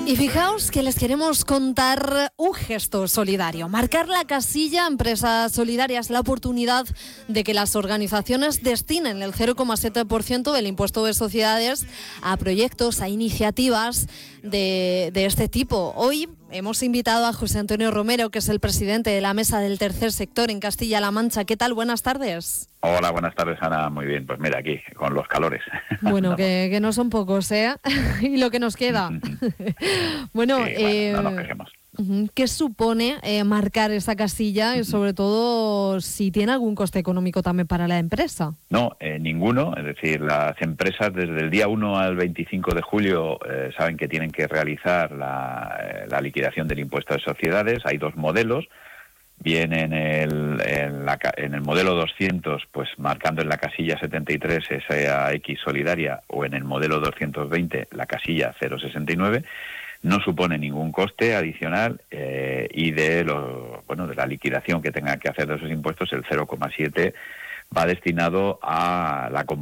Y fijaos que les queremos contar un gesto solidario. Marcar la casilla Empresas Solidarias, la oportunidad de que las organizaciones destinen el 0,7% del impuesto de sociedades a proyectos, a iniciativas de este tipo. Hoy hemos invitado a José Antonio Romero, que es el presidente de la Mesa del Tercer Sector en Castilla-La Mancha. ¿Qué tal? Buenas tardes. Hola, buenas tardes, Ana. Muy bien, pues mira, aquí, con los calores. Bueno, que no son pocos, ¿eh? Y lo que nos queda. Bueno, no nos quejemos. ¿Qué supone marcar esa casilla y sobre todo si tiene algún coste económico también para la empresa? No, ninguno. Es decir, las empresas desde el día 1 al 25 de julio saben que tienen que realizar la liquidación del impuesto de sociedades. Hay dos modelos. Bien en el modelo 200, pues marcando en la casilla 73 esa X solidaria, o en el modelo 220 la casilla 069, no supone ningún coste adicional y de la liquidación que tengan que hacer de esos impuestos, el 0,7 va destinado a la